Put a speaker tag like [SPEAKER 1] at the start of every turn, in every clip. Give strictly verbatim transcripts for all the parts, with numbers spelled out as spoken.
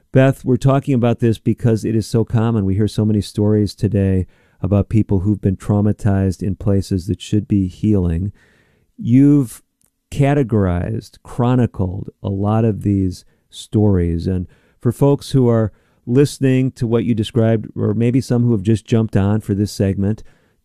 [SPEAKER 1] Beth, we're talking about this because it is so common. We hear so many stories today about people who've been traumatized in places that should be healing. You've categorized, chronicled a lot of these stories. And for folks who are listening to what you described, or maybe some who have just jumped on for this segment,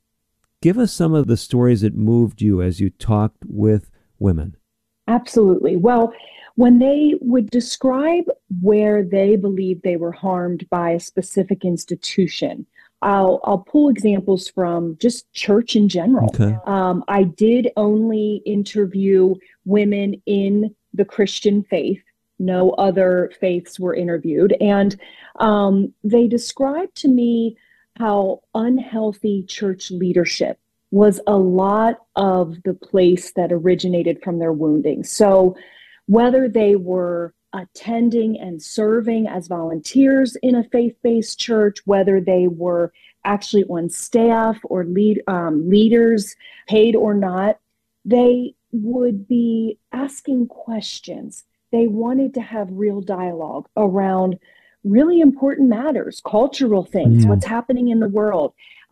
[SPEAKER 1] give us some of the stories that moved you as you talked with women.
[SPEAKER 2] Absolutely. Well, when they would describe where they believed they were harmed by a specific institution, I'll, I'll pull examples from just church in general.
[SPEAKER 1] Okay.
[SPEAKER 2] Um, I did only interview women in the Christian faith. No other faiths were interviewed. And um, they described to me how unhealthy church leadership was a lot of the place that originated from their wounding. So whether they were attending and serving as volunteers in a faith-based church, whether they were actually on staff or lead um, leaders, paid or not, they would be asking questions. They wanted to have real dialogue around really important matters, cultural things,
[SPEAKER 1] Mm.
[SPEAKER 2] what's happening in the world,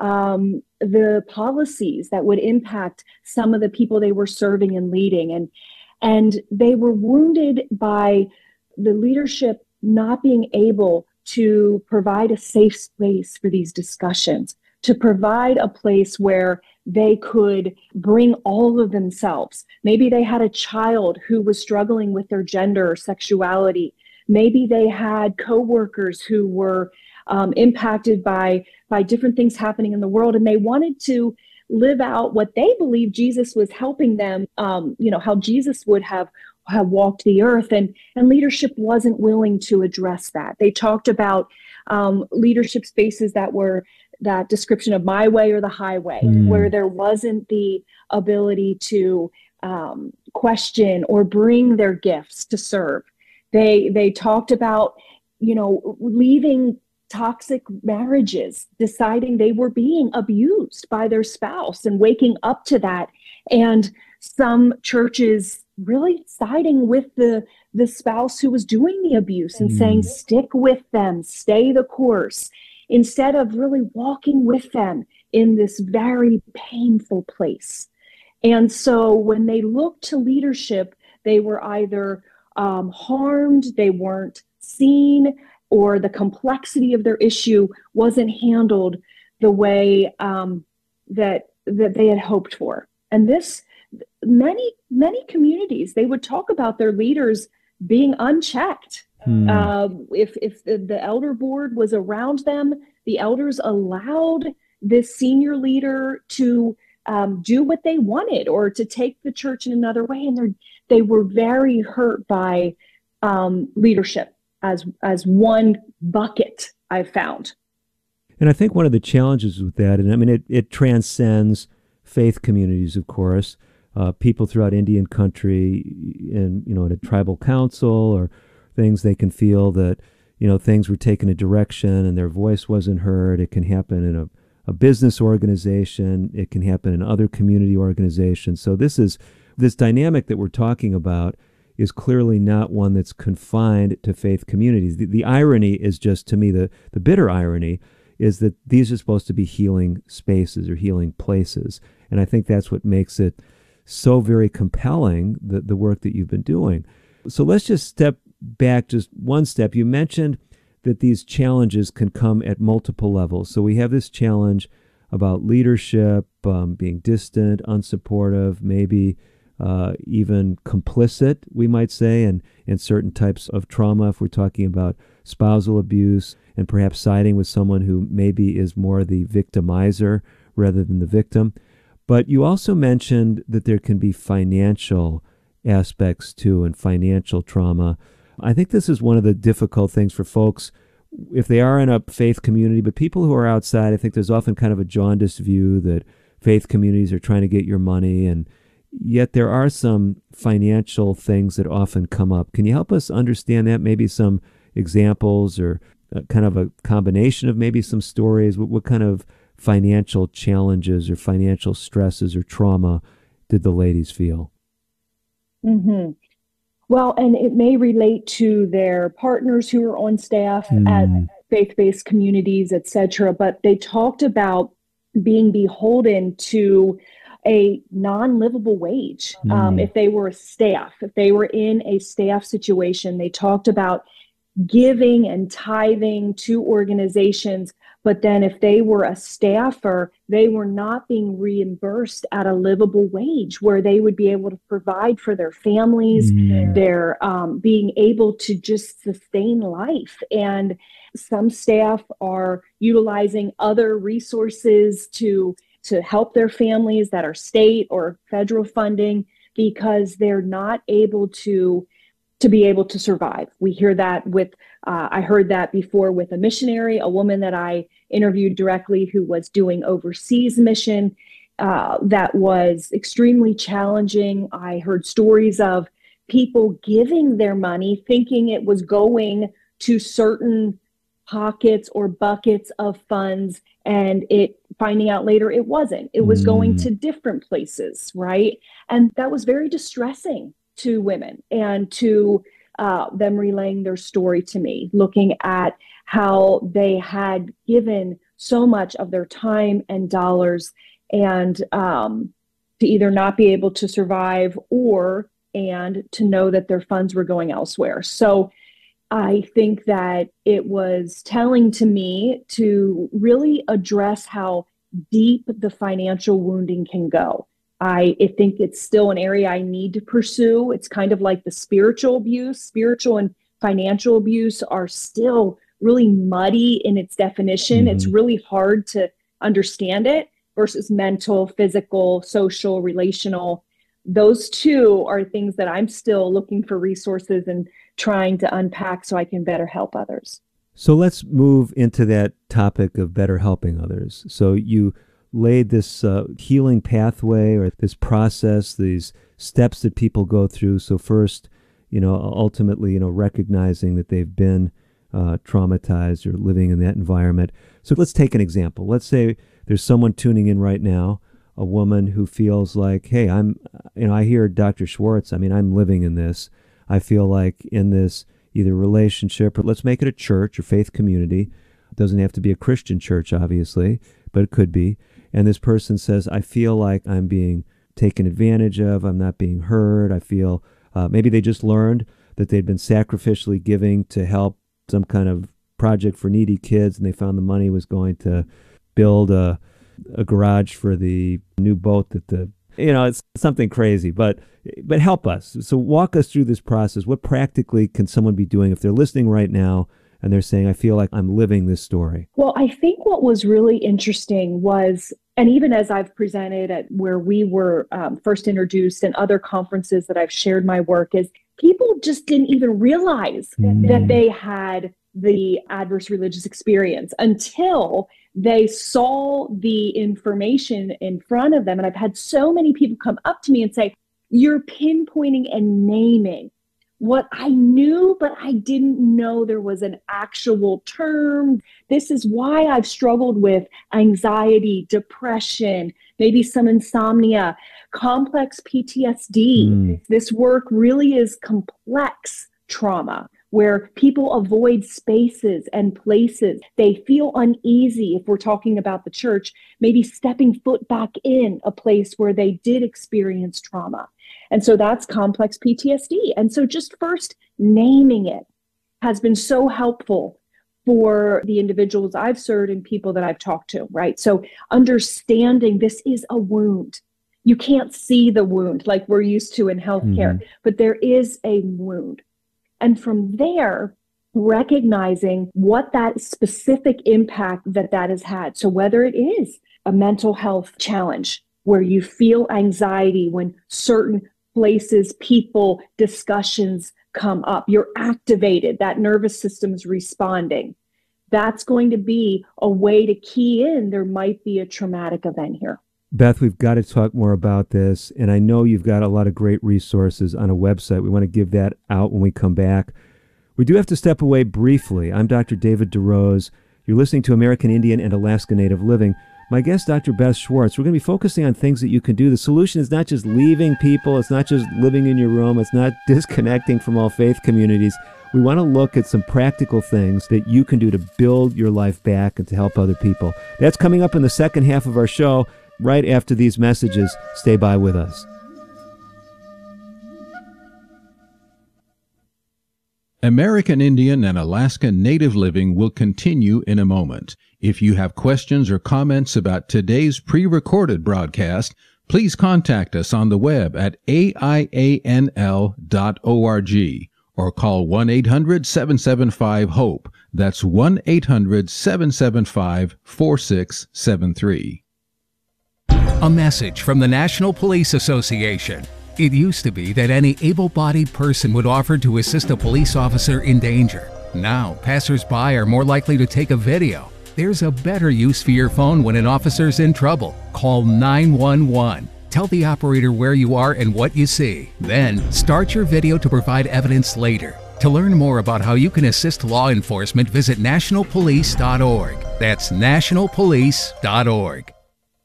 [SPEAKER 2] um, the policies that would impact some of the people they were serving and leading. And And they were wounded by the leadership not being able to provide a safe space for these discussions, to provide a place where they could bring all of themselves. Maybe they had a child who was struggling with their gender or sexuality. Maybe they had coworkers who were um, impacted by, by different things happening in the world, and they wanted to live out what they believed Jesus was helping them, um, you know, how Jesus would have, have walked the earth. And, and leadership wasn't willing to address that. They talked about um, leadership spaces that were that description of my way or the highway, mm. where there wasn't the ability to um, question or bring their gifts to serve. They, they talked about, you know, leaving toxic marriages, deciding they were being abused by their spouse and waking up to that. And some churches really siding with the, the spouse who was doing the abuse and mm. saying, stick with them, stay the course, instead of really walking with them in this very painful place. And so when they looked to leadership, they were either um, harmed, they weren't seen, or the complexity of their issue wasn't handled the way um, that that they had hoped for. And this, many, many communities, they would talk about their leaders being unchecked. Hmm. Uh, if if the, the elder board was around them, the elders allowed this senior leader to um, do what they wanted or to take the church in another way. And they were very hurt by um, leadership as as one bucket I've found.
[SPEAKER 1] And I think one of the challenges with that, and I mean, it, it transcends faith communities, of course, uh, people throughout Indian country and, you know, at a tribal council or things, they can feel that, you know, things were taken a direction and their voice wasn't heard. It can happen in a, a business organization. It can happen in other community organizations. So this is, this dynamic that we're talking about is clearly not one that's confined to faith communities. The, the irony is just, to me, the, the bitter irony is that these are supposed to be healing spaces or healing places. And I think that's what makes it so very compelling, the, the work that you've been doing. So let's just step back just one step. You mentioned that these challenges can come at multiple levels. So we have this challenge about leadership, um, being distant, unsupportive, maybe Uh, even complicit, we might say, in, in certain types of trauma, if we're talking about spousal abuse, and perhaps siding with someone who maybe is more the victimizer rather than the victim. But you also mentioned that there can be financial aspects too, and financial trauma. I think this is one of the difficult things for folks, if they are in a faith community, but people who are outside, I think there's often kind of a jaundiced view that faith communities are trying to get your money, and yet there are some financial things that often come up. Can you help us understand that? Maybe some examples or kind of a combination of maybe some stories. What, what kind of financial challenges or financial stresses or trauma did the ladies feel?
[SPEAKER 2] Mm-hmm. Well, and it may relate to their partners who are on staff at
[SPEAKER 1] Mm,
[SPEAKER 2] faith-based communities, et cetera. But they talked about being beholden to a non-livable wage. Um,
[SPEAKER 1] mm,
[SPEAKER 2] if they were a staff, if they were in a staff situation, they talked about giving and tithing to organizations. But then if they were a staffer, they were not being reimbursed at a livable wage where they would be able to provide for their families,
[SPEAKER 1] mm,
[SPEAKER 2] their um, being able to just sustain life. And some staff are utilizing other resources to to help their families that are state or federal funding because they're not able to to be able to survive. We hear that with, uh, I heard that before with a missionary, a woman that I interviewed directly who was doing overseas mission uh, that was extremely challenging. I heard stories of people giving their money thinking it was going to certain pockets or buckets of funds and it finding out later it wasn't. It was going
[SPEAKER 1] mm.
[SPEAKER 2] to different places, right? And that was very distressing to women and to uh, them relaying their story to me, looking at how they had given so much of their time and dollars and um, to either not be able to survive or and to know that their funds were going elsewhere. So I think that it was telling to me to really address how deep the financial wounding can go. I, I think it's still an area I need to pursue. It's kind of like the spiritual abuse. Spiritual and financial abuse are still really muddy in its definition. It's
[SPEAKER 1] Hmm.
[SPEAKER 2] really hard to understand it versus mental, physical, social, relational. Those two are things that I'm still looking for resources and trying to unpack so I can better help others.
[SPEAKER 1] So let's move into that topic of better helping others. So you laid this uh, healing pathway or this process, these steps that people go through. So first, you know, ultimately, you know, recognizing that they've been uh, traumatized or living in that environment. So let's take an example. Let's say there's someone tuning in right now, a woman who feels like, hey, I'm, you know, I hear Doctor Schwartz. I mean, I'm living in this. I feel like in this either relationship or let's make it a church or faith community. It doesn't have to be a Christian church, obviously, but it could be. And this person says, I feel like I'm being taken advantage of. I'm not being heard. I feel uh, maybe they just learned that they'd been sacrificially giving to help some kind of project for needy kids, and they found the money was going to build a, a garage for the new boat that the, you know, it's something crazy, but but help us. So walk us through this process. What practically can someone be doing if they're listening right now and they're saying, I feel like I'm living this story?
[SPEAKER 2] Well, I think what was really interesting was, and even as I've presented at where we were um, first introduced and other conferences that I've shared my work, is people just didn't even realize
[SPEAKER 1] Mm.
[SPEAKER 2] that they had the adverse religious experience until they saw the information in front of them. And I've had so many people come up to me and say, you're pinpointing and naming what I knew, but I didn't know there was an actual term. This is why I've struggled with anxiety, depression, maybe some insomnia, complex P T S D.
[SPEAKER 1] Mm.
[SPEAKER 2] This work really is complex trauma where people avoid spaces and places. They feel uneasy, if we're talking about the church, maybe stepping foot back in a place where they did experience trauma. And so that's complex P T S D. And so just first naming it has been so helpful for the individuals I've served and people that I've talked to, right? So understanding this is a wound. You can't see the wound like we're used to in healthcare,
[SPEAKER 1] Mhm.
[SPEAKER 2] but there is a wound. And from there, recognizing what that specific impact that that has had. So whether it is a mental health challenge where you feel anxiety when certain places, people, discussions come up, you're activated, that nervous system is responding. That's going to be a way to key in there might be a traumatic event here.
[SPEAKER 1] Beth, we've got to talk more about this. And I know you've got a lot of great resources on a website. We want to give that out when we come back. We do have to step away briefly. I'm Doctor David DeRose. You're listening to American Indian and Alaska Native Living. my guest, Doctor Beth Schwartz. We're going to be focusing on things that you can do. The solution is not just leaving people. It's not just living in your room. It's not disconnecting from all faith communities. We want to look at some practical things that you can do to build your life back and to help other people. That's coming up in the second half of our show, right after these messages. Stay by with us.
[SPEAKER 3] American Indian and Alaska Native Living will continue in a moment. If you have questions or comments about today's pre-recorded broadcast, please contact us on the web at A I A N L dot org or call one eight hundred seven seven five HOPE. That's one eight hundred seven seven five four six seven three.
[SPEAKER 4] A message from the National Police Association. It used to be that any able-bodied person would offer to assist a police officer in danger. Now, passers-by are more likely to take a video. There's a better use for your phone when an officer's in trouble. Call nine one one. Tell the operator where you are and what you see. Then, start your video to provide evidence later. To learn more about how you can assist law enforcement, visit national police dot org. That's national police dot org.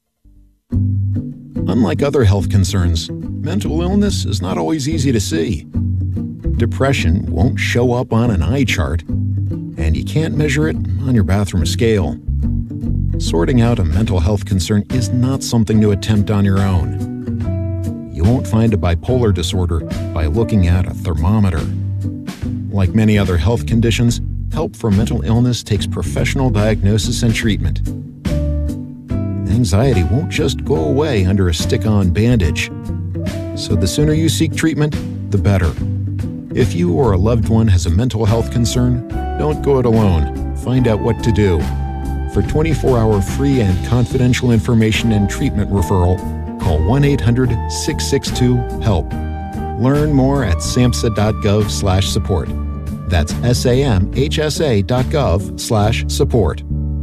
[SPEAKER 5] Unlike other health concerns, mental illness is not always easy to see. Depression won't show up on an eye chart, and you can't measure it on your bathroom scale. Sorting out a mental health concern is not something to attempt on your own. You won't find a bipolar disorder by looking at a thermometer. Like many other health conditions, help for mental illness takes professional diagnosis and treatment. Anxiety won't just go away under a stick-on bandage. So the sooner you seek treatment, the better. If you or a loved one has a mental health concern, don't go it alone. Find out what to do. For twenty-four hour free and confidential information and treatment referral, call one eight hundred six six two HELP. Learn more at samhsa dot gov slash support. That's S A M H S A dot gov slash support.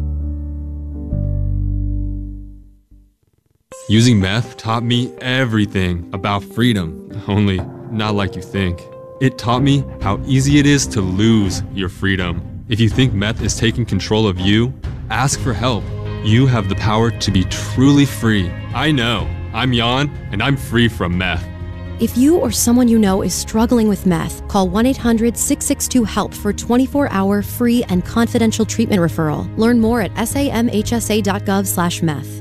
[SPEAKER 6] Using meth taught me everything about freedom, only not like you think. It taught me how easy it is to lose your freedom. If you think meth is taking control of you, ask for help. You have the power to be truly free. I know. I'm Jan, and I'm free from meth.
[SPEAKER 7] If you or someone you know is struggling with meth, call one eight hundred six six two HELP for a twenty-four hour free and confidential treatment referral. Learn more at S A M H S A dot gov slash meth.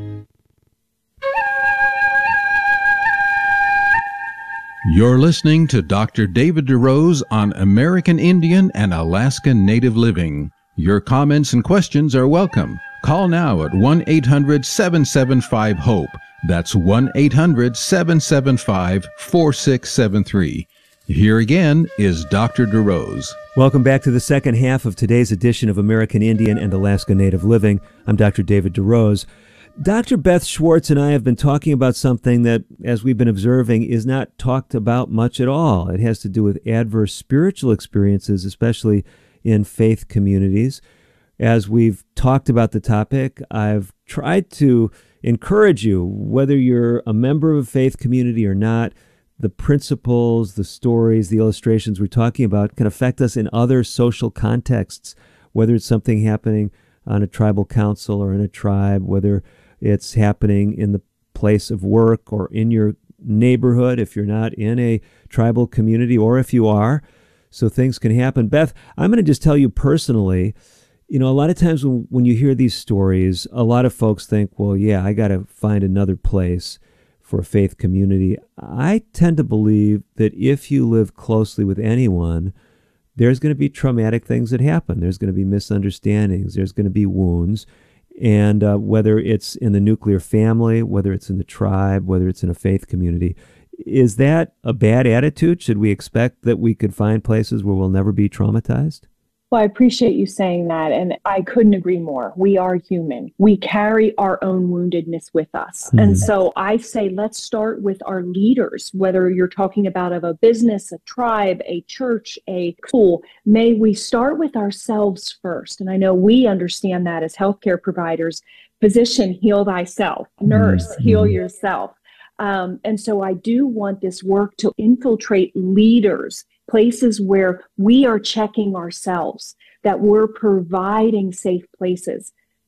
[SPEAKER 3] You're listening to Doctor David DeRose on American Indian and Alaska Native Living. Your comments and questions are welcome. Call now at one eight hundred seven seven five HOPE. That's one eight hundred seven seven five four six seven three. Here again is Doctor DeRose.
[SPEAKER 1] Welcome back to the second half of today's edition of American Indian and Alaska Native Living. I'm Doctor David DeRose. Doctor Beth Schwartz and I have been talking about something that, as we've been observing, is not talked about much at all. It has to do with adverse spiritual experiences, especially in faith communities. As we've talked about the topic, I've tried to encourage you, whether you're a member of a faith community or not, the principles, the stories, the illustrations we're talking about can affect us in other social contexts, whether it's something happening on a tribal council or in a tribe, whether it's happening in the place of work or in your neighborhood if you're not in a tribal community, or if you are. So things can happen. Beth, I'm going to just tell you personally, you know, a lot of times when, when you hear these stories, a lot of folks think, well, yeah, I got to find another place for a faith community. I tend to believe that if you live closely with anyone, there's going to be traumatic things that happen. There's going to be misunderstandings. There's going to be wounds. And uh, whether it's in the nuclear family, whether it's in the tribe, whether it's in a faith community, is that a bad attitude? Should we expect that we could find places where we'll never be traumatized?
[SPEAKER 2] Well, I appreciate you saying that, and I couldn't agree more. We are human. We carry our own woundedness with us. Mm-hmm. And so I say, let's start with our leaders, whether you're talking about of a business, a tribe, a church, a school. May we start with ourselves first. And I know we understand that as healthcare providers. Physician, heal thyself. Nurse, mm-hmm. heal yourself. Um, and so I do want this work to infiltrate leaders, places where we are checking ourselves, that we're providing safe places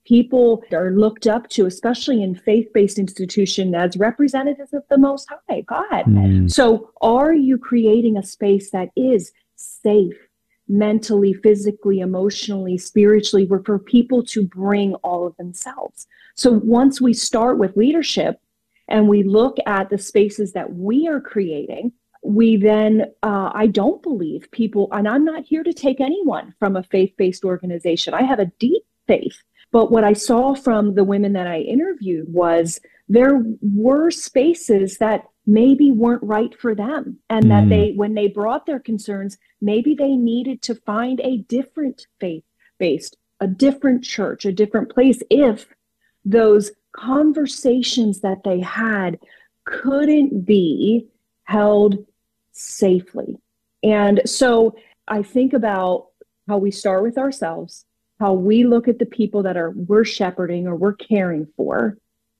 [SPEAKER 2] People are looked up to, especially in faith-based institutions, as representatives of the Most High, God.
[SPEAKER 1] Mm.
[SPEAKER 2] So are you creating a space that is safe mentally, physically, emotionally, spiritually, where for people to bring all of themselves? So once we start with leadership and we look at the spaces that we are creating, we then, uh, I don't believe people, and I'm not here to take anyone from a faith-based organization. I have a deep faith. But what I saw from the women that I interviewed was there were spaces that maybe weren't right for them. And mm. that they, when they brought their concerns, maybe they needed to find a different faith-based, a different church, a different place, if those conversations that they had couldn't be held safely. And so I think about how we start with ourselves, how we look at the people that are we're shepherding or we're caring for,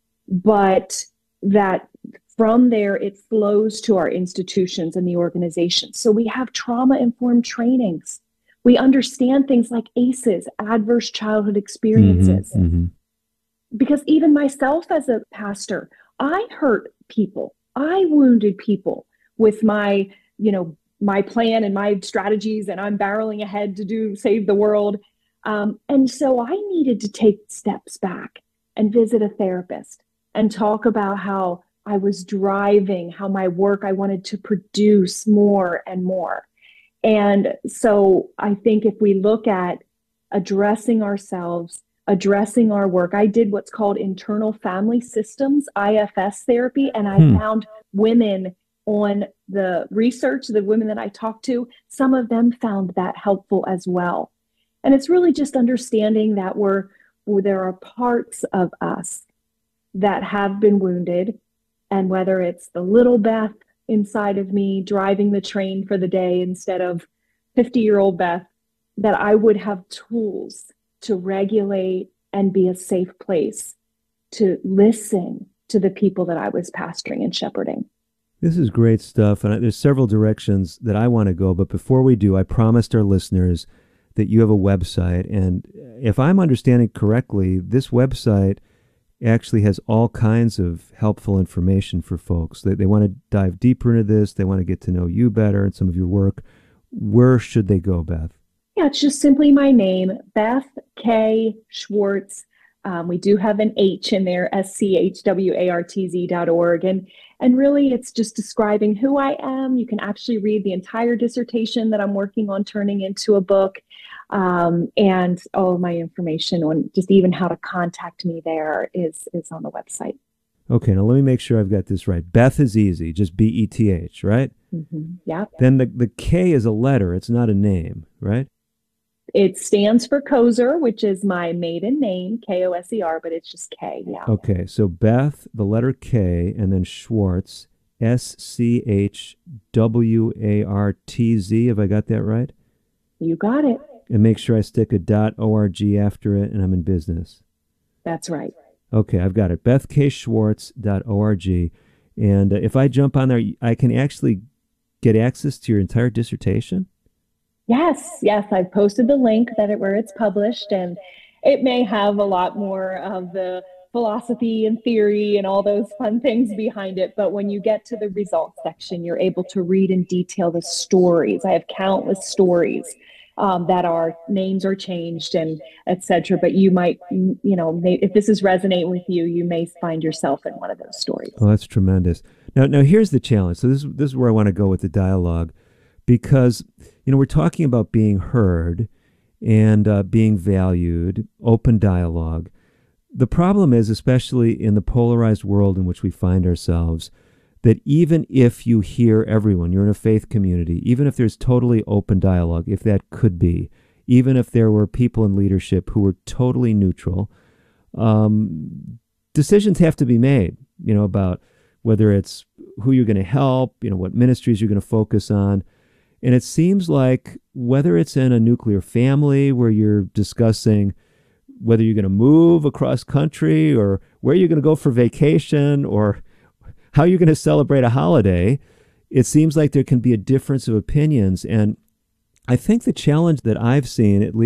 [SPEAKER 2] but that from there it flows to our institutions and the organizations. So we have trauma-informed trainings. We understand things like A C Es, adverse childhood experiences.
[SPEAKER 1] Mm-hmm, mm-hmm.
[SPEAKER 2] Because even myself as a pastor, I hurt people. I wounded people with my, you know, my plan and my strategies, and I'm barreling ahead to do save the world. Um, and so I needed to take steps back and visit a therapist and talk about how I was driving, how my work, I wanted to produce more and more. And so I think if we look at addressing ourselves, addressing our work, I did what's called internal family systems, I F S therapy, and I hmm. found women on the research, the women that I talked to, some of them found that helpful as well. And it's really just understanding that we're, well, there are parts of us that have been wounded, and whether it's the little Beth inside of me driving the train for the day instead of fifty-year-old Beth, that I would have tools to regulate and be a safe place to listen to the people that I was pastoring and shepherding.
[SPEAKER 1] This is great stuff, and there's several directions that I want to go, but before we do, I promised our listeners that you have a website, and if I'm understanding correctly, this website actually has all kinds of helpful information for folks. They, they want to dive deeper into this, they want to get to know you better and some of your work. Where should they go, Beth?
[SPEAKER 2] Yeah, it's just simply my name, Beth K. Schwartz. Um, we do have an H in there, S C H W A R T Z dot org. And, and really, it's just describing who I am. You can actually read the entire dissertation that I'm working on turning into a book. Um, and all of my information on just even how to contact me there is, is on the website.
[SPEAKER 1] Okay, now let me make sure I've got this right. Beth is easy, just B E T H, right?
[SPEAKER 2] Mm-hmm. Yeah.
[SPEAKER 1] Then the, the K is a letter. It's not a name, right?
[SPEAKER 2] It stands for Koser, which is my maiden name, K O S E R, but it's just K, yeah.
[SPEAKER 1] Okay, so Beth, the letter K, and then Schwartz, S C H W A R T Z. Have I got that right?
[SPEAKER 2] You got it.
[SPEAKER 1] And make sure I stick a .org after it, and I'm in business.
[SPEAKER 2] That's right.
[SPEAKER 1] Okay, I've got it. Beth K Schwartz dot org. And uh, if I jump on there, I can actually get access to your entire dissertation?
[SPEAKER 2] Yes, yes. I've posted the link that it, where it's published, and it may have a lot more of the philosophy and theory and all those fun things behind it. But when you get to the results section, you're able to read in detail the stories. I have countless stories um, that are names are changed and et cetera. But you might, you know, may, if this is resonating with you, you may find yourself in one of those stories.
[SPEAKER 1] Oh, that's tremendous. Now, now here's the challenge. So this, this is where I want to go with the dialogue, because, you know, we're talking about being heard and uh, being valued, open dialogue. The problem is, especially in the polarized world in which we find ourselves, that even if you hear everyone, you're in a faith community, even if there's totally open dialogue, if that could be, even if there were people in leadership who were totally neutral, um, decisions have to be made, you know, about whether it's who you're going to help, you know, what ministries you're going to focus on. And it seems like whether it's in a nuclear family where you're discussing whether you're going to move across country or where you're going to go for vacation or how you're going to celebrate a holiday, it seems like there can be a difference of opinions. And I think the challenge that I've seen, at least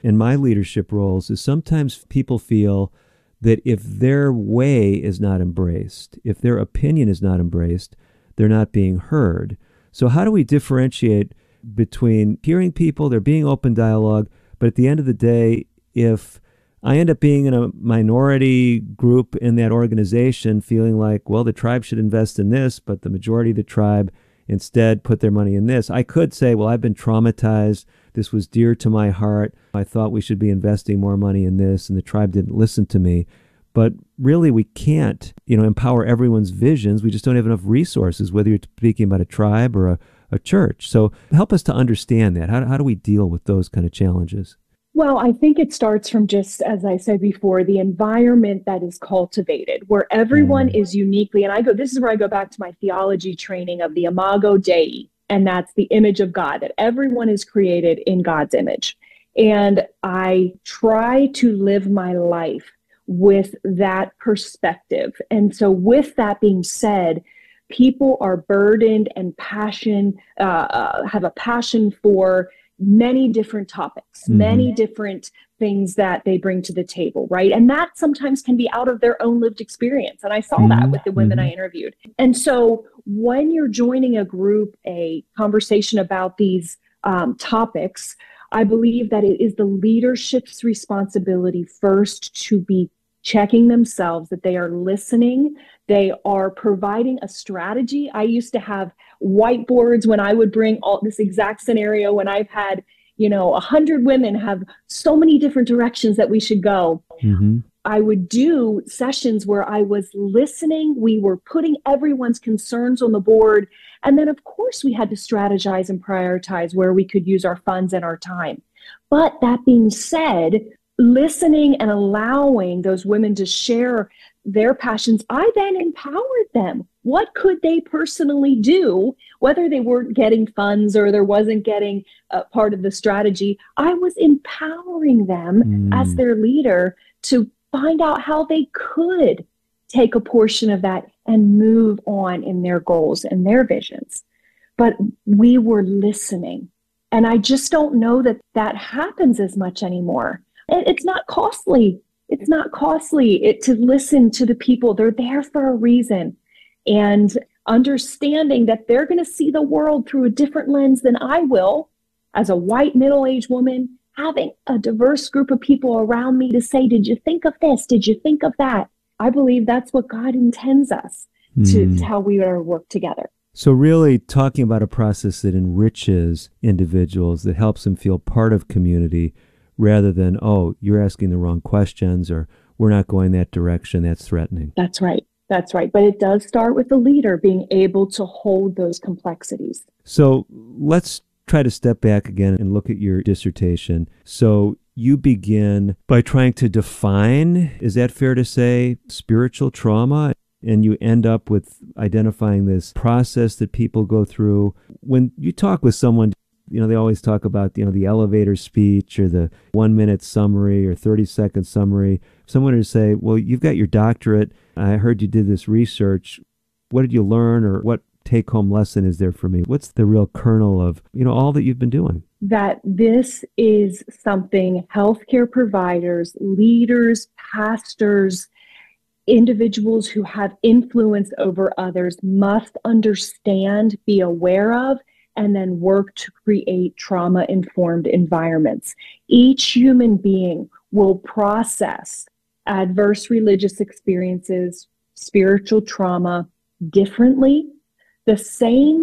[SPEAKER 1] in my leadership roles is sometimes people feel that if their way is not embraced, if their opinion is not embraced, they're not being heard. So how do we differentiate between hearing people, there being open dialogue, but at the end of the day, if I end up being in a minority group in that organization feeling like, well, the tribe should invest in this, but the majority of the tribe instead put their money in this. I could say, well, I've been traumatized. This was dear to my heart. I thought we should be investing more money in this, and the tribe didn't listen to me. But really, we can't, you know, empower everyone's visions. We just don't have enough resources, whether you're speaking about a tribe or a, a church. So help us to understand that. How, how do we deal with those kind of challenges?
[SPEAKER 2] Well, I think it starts from just, as I said before, the environment that is cultivated, where everyone mm. is uniquely, and I go, this is where I go back to my theology training of the Imago Dei, and that's the image of God, that everyone is created in God's image. And I try to live my life with that perspective. And so with that being said, people are burdened and passion, uh, uh, have a passion for many different topics, mm-hmm. many different things that they bring to the table, right? And that sometimes can be out of their own lived experience. And I saw mm-hmm. that with the women mm-hmm. I interviewed. And so when you're joining a group, a conversation about these um, topics, I believe that it is the leadership's responsibility first to be checking themselves, that they are listening, they are providing a strategy. I used to have whiteboards when I would bring all this exact scenario when I've had, you know, a hundred women have so many different directions that we should go. Mm-hmm. I would do sessions where I was listening. We were putting everyone's concerns on the board. And then, of course, we had to strategize and prioritize where we could use our funds and our time. But that being said, listening and allowing those women to share their passions, I then empowered them. What could they personally do, whether they weren't getting funds or there wasn't getting a part of the strategy? I was empowering them mm. as their leader to find out how they could take a portion of that and move on in their goals and their visions. But we were listening. And I just don't know that that happens as much anymore. And it's not costly. It's not costly it, to listen to the people. They're there for a reason. And understanding that they're going to see the world through a different lens than I will as a white middle-aged woman, having a diverse group of people around me to say, did you think of this? Did you think of that? I believe that's what God intends us mm. to, to how we are to work together.
[SPEAKER 1] So really talking about a process that enriches individuals, that helps them feel part of community, rather than, oh, you're asking the wrong questions, or we're not going that direction, that's threatening.
[SPEAKER 2] That's right. That's right. But it does start with the leader being able to hold those complexities.
[SPEAKER 1] So let's try to step back again and look at your dissertation. So you begin by trying to define, is that fair to say, spiritual trauma? And you end up with identifying this process that people go through. When you talk with someone, you know, they always talk about, you know, the elevator speech or the one minute summary or thirty second summary. Someone would say, well, you've got your doctorate. I heard you did this research. What did you learn, or what take home lesson is there for me? What's the real kernel of, you know, all that you've been doing?
[SPEAKER 2] That this is something healthcare providers, leaders, pastors, individuals who have influence over others must understand, be aware of, and then work to create trauma-informed environments. Each human being will process adverse religious experiences, spiritual trauma differently. The same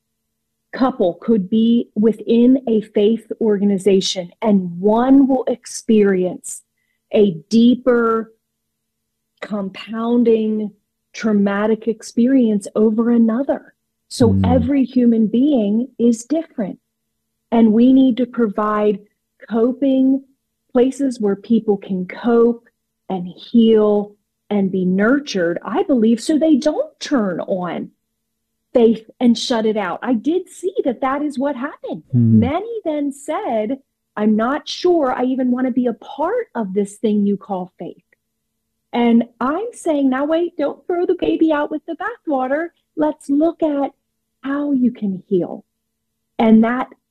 [SPEAKER 2] couple could be within a faith organization, and one will experience a deeper, compounding, traumatic experience over another. So mm. every human being is different. And we need to provide coping places where people can cope and heal and be nurtured, I believe, so they don't turn on faith and shut it out. I did see that that is what happened. Mm. Many then said, I'm not sure I even want to be a part of this thing you call faith. And I'm saying, now wait, don't throw the baby out with the bathwater. Let's look at how you can heal. And that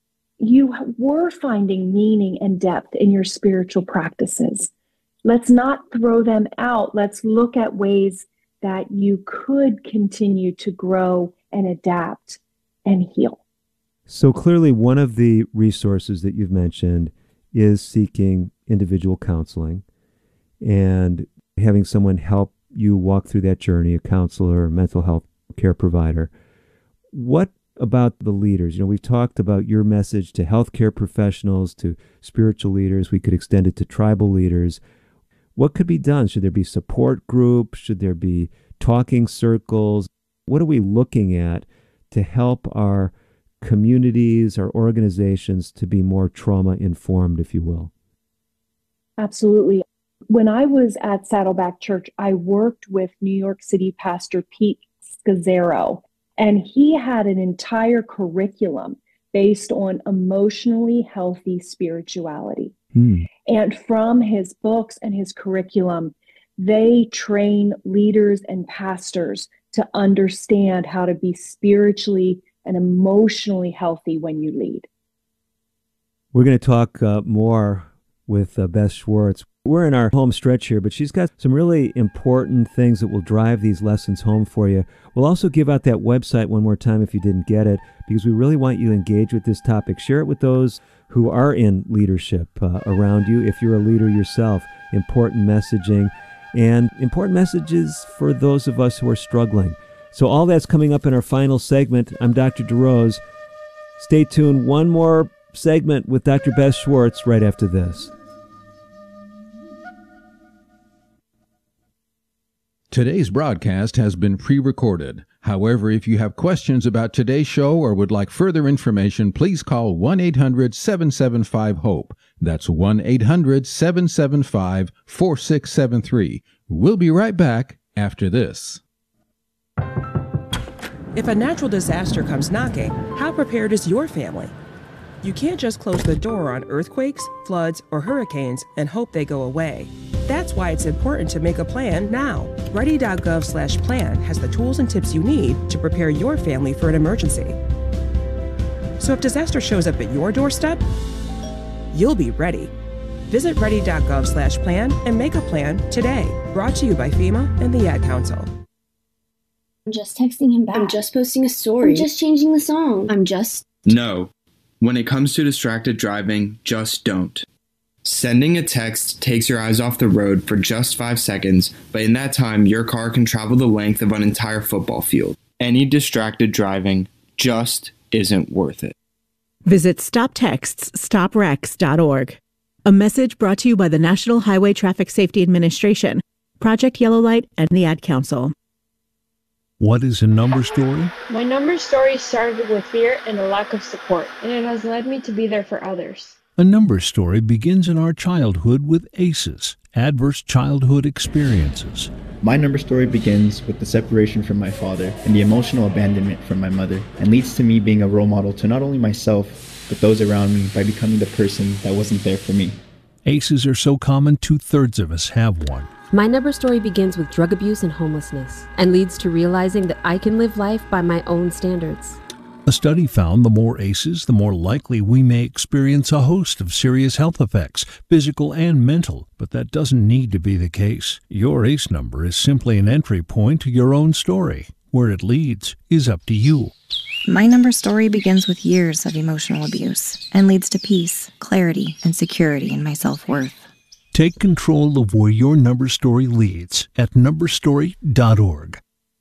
[SPEAKER 2] you were finding meaning and depth in your spiritual practices. Let's not throw them out. Let's look at ways that you could continue to grow and adapt and heal.
[SPEAKER 1] So clearly, one of the resources that you've mentioned is seeking individual counseling and having someone help you walk through that journey, a counselor, a mental health care provider. What about the leaders? You know, we've talked about your message to healthcare professionals, to spiritual leaders. We could extend it to tribal leaders. What could be done? Should there be support groups? Should there be talking circles? What are we looking at to help our communities, our organizations to be more trauma-informed, if you will?
[SPEAKER 2] Absolutely. When I was at Saddleback Church, I worked with New York City Pastor Pete Scazzaro, and he had an entire curriculum based on emotionally healthy spirituality. Hmm. And from his books and his curriculum, they train leaders and pastors to understand how to be spiritually and emotionally healthy when you lead.
[SPEAKER 1] We're going to talk uh, more with uh, Beth Schwartz. We're in our home stretch here, but she's got some really important things that will drive these lessons home for you. We'll also give out that website one more time if you didn't get it, because we really want you to engage with this topic. Share it with those who are in leadership uh, around you. If you're a leader yourself, important messaging and important messages for those of us who are struggling. So all that's coming up in our final segment. I'm Doctor DeRose. Stay tuned. One more segment with Doctor Beth Schwartz right after this.
[SPEAKER 3] Today's broadcast has been pre-recorded. However, if you have questions about today's show or would like further information, please call one eight hundred seven seven five HOPE. That's one eight hundred seven seven five four six seven three. We'll be right back after this.
[SPEAKER 8] If a natural disaster comes knocking, how prepared is your family? You can't just close the door on earthquakes, floods, or hurricanes and hope they go away. That's why it's important to make a plan now. Ready.gov slash plan has the tools and tips you need to prepare your family for an emergency. So if disaster shows up at your doorstep, you'll be ready. Visit ready.gov slash plan and make a plan today. Brought to you by FEMA and the Ad Council.
[SPEAKER 9] I'm just texting him back. I'm just posting a story. I'm just changing the song. I'm just...
[SPEAKER 10] No. When it comes to distracted driving, just don't. Sending a text takes your eyes off the road for just five seconds, but in that time, your car can travel the length of an entire football field. Any distracted driving just isn't worth it.
[SPEAKER 11] Visit stop texts stop wrecks dot org. A message brought to you by the National Highway Traffic Safety Administration, Project Yellow Light, and the Ad Council.
[SPEAKER 12] What is a number story?
[SPEAKER 13] My number story started with fear and a lack of support, and it has led me to be there for others.
[SPEAKER 12] A number story begins in our childhood with A C Es, adverse childhood experiences.
[SPEAKER 14] My number story begins with the separation from my father and the emotional abandonment from my mother, and leads to me being a role model to not only myself, but those around me by becoming the person that wasn't there for me.
[SPEAKER 12] A C Es are so common, two-thirds of us have one.
[SPEAKER 15] My number story begins with drug abuse and homelessness, and leads to realizing that I can live life by my own standards.
[SPEAKER 12] A study found the more A C Es, the more likely we may experience a host of serious health effects, physical and mental, but that doesn't need to be the case. Your A C E number is simply an entry point to your own story. Where it leads is up to you.
[SPEAKER 16] My number story begins with years of emotional abuse and leads to peace, clarity, and security in my self-worth.
[SPEAKER 12] Take control of where your number story leads at number story dot org.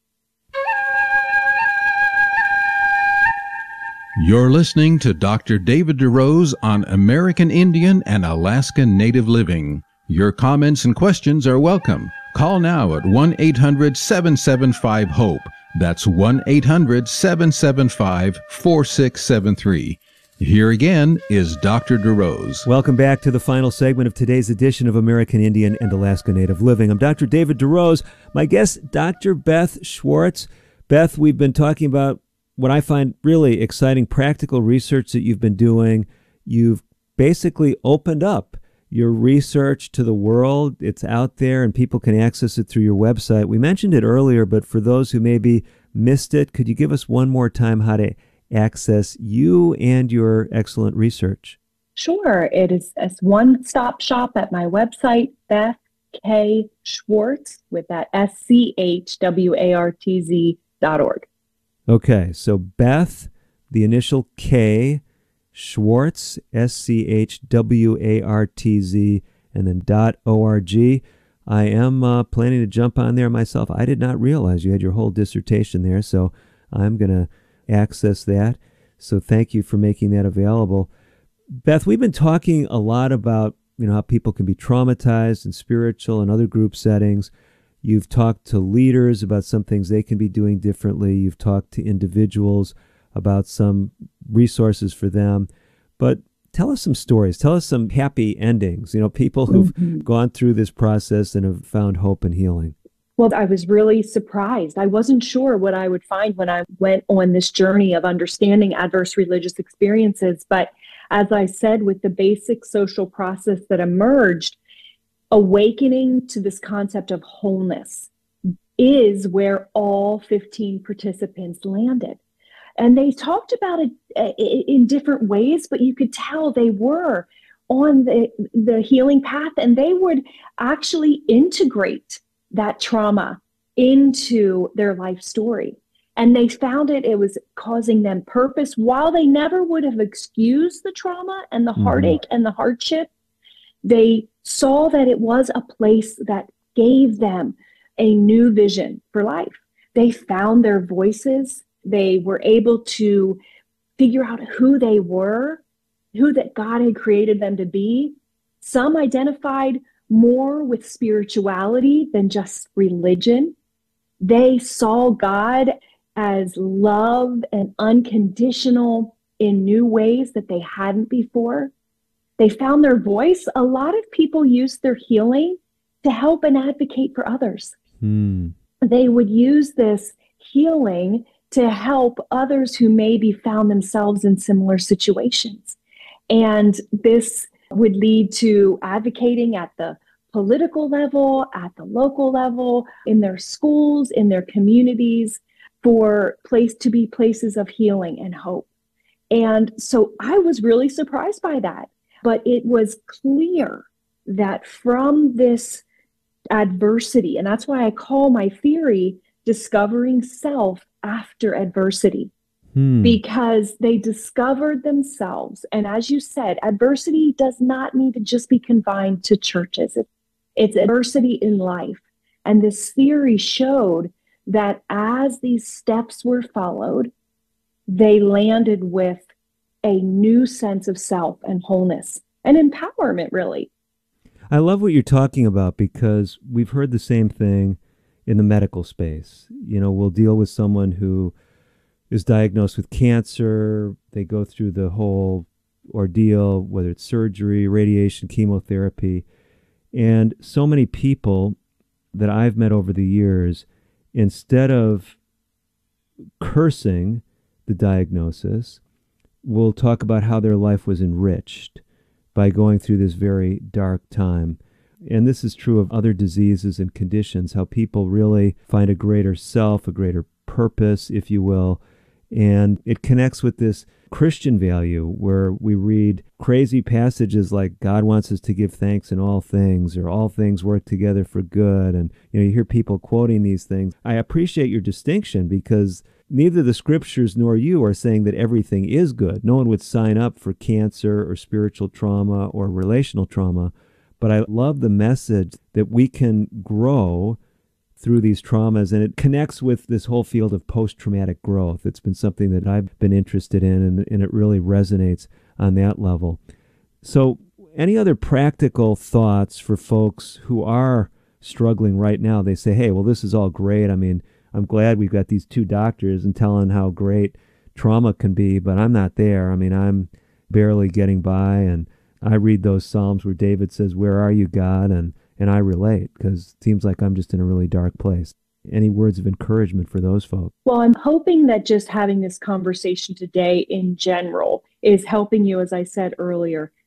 [SPEAKER 3] You're listening to Doctor David DeRose on American Indian and Alaska Native Living. Your comments and questions are welcome. Call now at one eight hundred seven seven five HOPE. That's one eight hundred seven seven five four six seven three. Here again is Doctor DeRose.
[SPEAKER 1] Welcome back to the final segment of today's edition of American Indian and Alaska Native Living. I'm Doctor David DeRose. My guest, Doctor Beth Schwartz. Beth, we've been talking about what I find really exciting practical research that you've been doing. You've basically opened up your research to the world. It's out there and people can access it through your website. We mentioned it earlier, but for those who maybe missed it, could you give us one more time how to access you and your excellent research?
[SPEAKER 2] Sure. It is a one-stop shop at my website, Beth K. Schwartz, with that S C H W A R T Z dot org.
[SPEAKER 1] Okay, so Beth, the initial K, Schwartz, S C H W A R T Z, and then dot O R G. I am uh, planning to jump on there myself. I did not realize you had your whole dissertation there, so I'm going to access that. So thank you for making that available. Beth, we've been talking a lot about, you know, how people can be traumatized in spiritual and other group settings. You've talked to leaders about some things they can be doing differently. You've talked to individuals about some resources for them. But tell us some stories. Tell us some happy endings, you know, people who've mm-hmm. gone through this process and have found hope and healing.
[SPEAKER 2] Well, I was really surprised. I wasn't sure what I would find when I went on this journey of understanding adverse religious experiences. But as I said, with the basic social process that emerged, awakening to this concept of wholeness is where all fifteen participants landed. And they talked about it in different ways, but you could tell they were on the, the healing path, and they would actually integrate that trauma into their life story. And they found it, it was causing them purpose. While they never would have excused the trauma and the heartache mm-hmm. and the hardship, they saw that it was a place that gave them a new vision for life. They found their voices. They were able to figure out who they were, who that God had created them to be. Some identified more with spirituality than just religion. They saw God as love and unconditional in new ways that they hadn't before. They found their voice. A lot of people use their healing to help and advocate for others.
[SPEAKER 1] Hmm.
[SPEAKER 2] They would use this healing to help others who maybe found themselves in similar situations. And this would lead to advocating at the political level, at the local level, in their schools, in their communities, for place to be places of healing and hope. And so I was really surprised by that. But it was clear that from this adversity, and that's why I call my theory discovering self after adversity, hmm. because they discovered themselves. And as you said, adversity does not need to just be confined to churches. It, it's adversity in life. And this theory showed that as these steps were followed, they landed with a new sense of self and wholeness and empowerment, really.
[SPEAKER 1] I love what you're talking about, because we've heard the same thing in the medical space. You know, we'll deal with someone who is diagnosed with cancer. They go through the whole ordeal, whether it's surgery, radiation, chemotherapy. And so many people that I've met over the years, instead of cursing the diagnosis, will talk about how their life was enriched by going through this very dark time. And this is true of other diseases and conditions, how people really find a greater self, a greater purpose, if you will. And it connects with this Christian value where we read crazy passages like God wants us to give thanks in all things, or all things work together for good. And you know, you hear people quoting these things. I appreciate your distinction, because neither the scriptures nor you are saying that everything is good. No one would sign up for cancer or spiritual trauma or relational trauma. But I love the message that we can grow through these traumas, and it connects with this whole field of post-traumatic growth. It's been something that I've been interested in, and, and it really resonates on that level. So any other practical thoughts for folks who are struggling right now? They say, hey, well, this is all great. I mean, I'm glad we've got these two doctors and telling how great trauma can be, but I'm not there. I mean, I'm barely getting by, and I read those Psalms where David says, where are you, God? And and I relate, because it seems like I'm just in a really dark place. Any words of encouragement for those folks?
[SPEAKER 2] Well, I'm hoping that just having this conversation today in general is helping you, as I said earlier,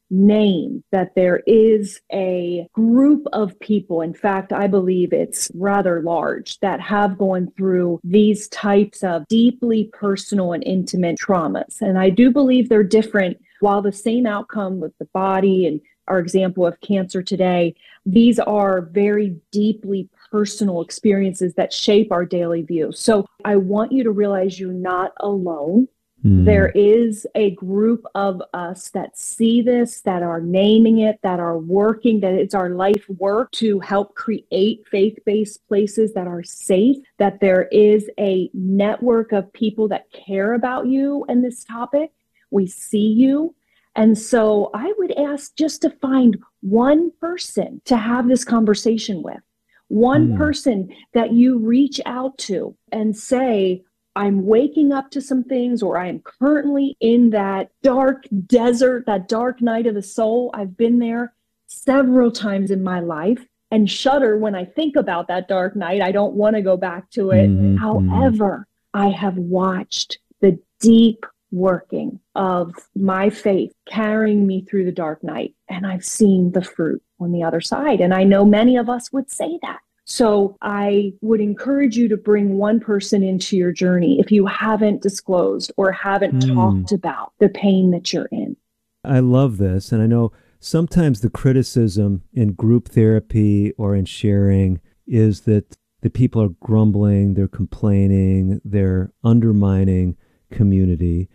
[SPEAKER 2] name that there is a group of people, in fact, I believe it's rather large, that have gone through these types of deeply personal and intimate traumas. And I do believe they're different. While the same outcome with the body and our example of cancer today, these are very deeply personal experiences that shape our daily view. So I want you to realize you're not alone. Mm. There is a group of us that see this, that are naming it, that are working, that it's our life work to help create faith-based places that are safe, that there is a network of people that care about you and this topic. We see you. And so I would ask just to find one person to have this conversation with, one mm. person that you reach out to and say, I'm waking up to some things, or I am currently in that dark desert, that dark night of the soul. I've been there several times in my life and shudder when I think about that dark night. I don't want to go back to it. Mm-hmm. However, I have watched the deep working of my faith carrying me through the dark night, and I've seen the fruit on the other side. And I know many of us would say that. So I would encourage you to bring one person into your journey if you haven't disclosed or haven't mm. talked about the pain that you're in.
[SPEAKER 1] I love this. And I know sometimes the criticism in group therapy or in sharing is that the people are grumbling, they're complaining, they're undermining community.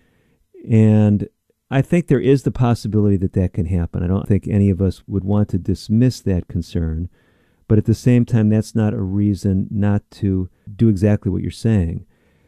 [SPEAKER 1] And I think there is the possibility that that can happen. I don't think any of us would want to dismiss that concern. But at the same time, that's not a reason not to do exactly what you're saying.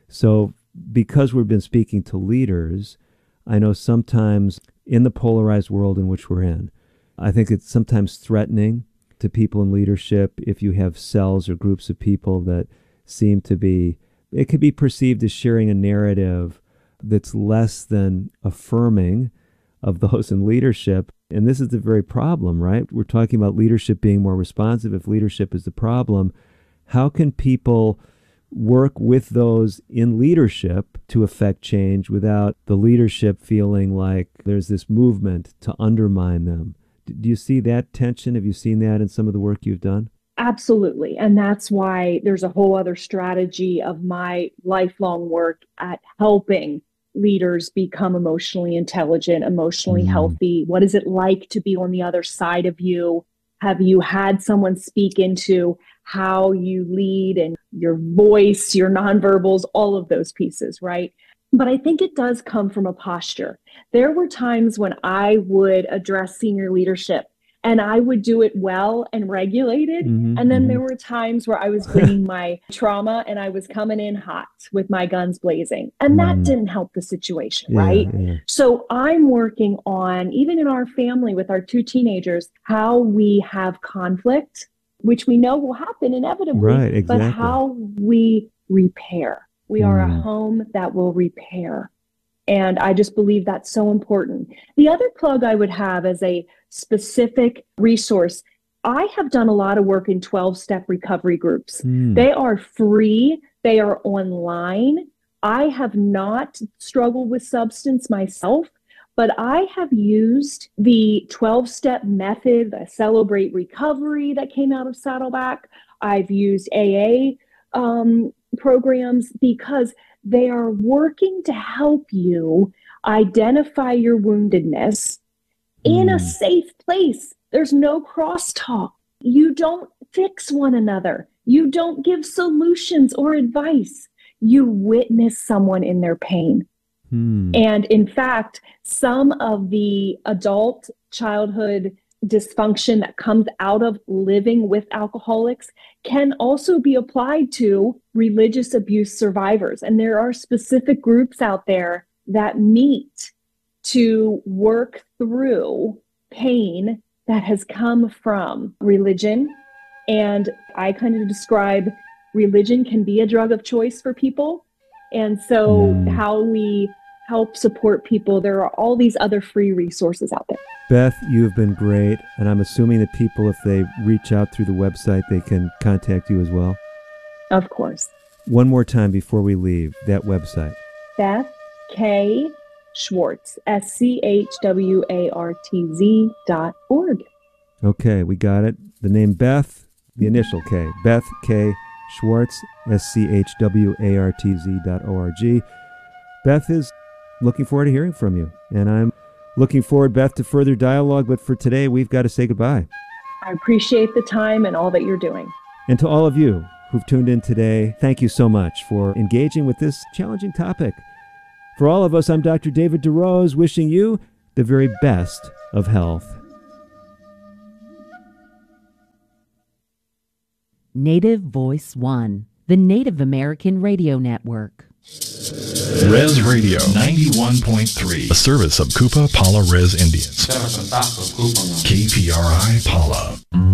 [SPEAKER 1] So because we've been speaking to leaders, I know sometimes in the polarized world in which we're in, I think it's sometimes threatening to people in leadership if you have cells or groups of people that seem to be, it could be perceived as sharing a narrative that's less than affirming of those in leadership. And this is the very problem, right? We're talking about leadership being more responsive. If leadership is the problem, how can people work with those in leadership to affect change without the leadership feeling like there's this movement to undermine them? Do you see that tension? Have you seen that in some of the work you've done?
[SPEAKER 2] Absolutely. And that's why there's a whole other strategy of my lifelong work at helping leaders become emotionally intelligent, emotionally mm. healthy. What is it like to be on the other side of you? Have you had someone speak into how you lead and your voice, your nonverbals, all of those pieces, right? But I think it does come from a posture. There were times when I would address senior leadership and I would do it well and regulated. Mm-hmm, and then mm-hmm. there were times where I was bringing my trauma and I was coming in hot with my guns blazing. And that mm. didn't help the situation, yeah, right? Yeah. So I'm working on, even in our family with our two teenagers, how we have conflict, which we know will happen inevitably,
[SPEAKER 1] right, exactly.
[SPEAKER 2] but how we repair. We mm. are a home that will repair. And I just believe that's so important. The other plug I would have as a specific resource, I have done a lot of work in twelve-step recovery groups. Mm. They are free. They are online. I have not struggled with substance myself, but I have used the twelve-step method, the Celebrate Recovery that came out of Saddleback. I've used A A um, programs because they are working to help you identify your woundedness in mm. a safe place. There's no crosstalk. You don't fix one another. You don't give solutions or advice. You witness someone in their pain. Mm. And in fact, some of the adult childhood dysfunction that comes out of living with alcoholics can also be applied to religious abuse survivors. And there are specific groups out there that meet to work through pain that has come from religion. And I kind of describe religion can be a drug of choice for people. And so mm. how we help support people, there are all these other free resources out there.
[SPEAKER 1] Beth, you've been great. And I'm assuming that people, if they reach out through the website, they can contact you as well?
[SPEAKER 2] Of course.
[SPEAKER 1] One more time before we leave, that website.
[SPEAKER 2] Beth K. Schwartz, S C H W A R T Z dot org.
[SPEAKER 1] Okay, we got it. The name Beth, the initial K, Beth K. Schwartz, S C H W A R T Z dot O R G. Beth is looking forward to hearing from you, and I'm looking forward, Beth, to further dialogue, but for today, we've got to say goodbye.
[SPEAKER 2] I appreciate the time and all that you're doing.
[SPEAKER 1] And to all of you who've tuned in today, thank you so much for engaging with this challenging topic. For all of us, I'm Doctor David DeRose, wishing you the very best of health.
[SPEAKER 17] Native Voice One, the Native American Radio Network.
[SPEAKER 18] Res Radio ninety-one point three, a service of Kupa Pala Res Indians. K P R I Pala.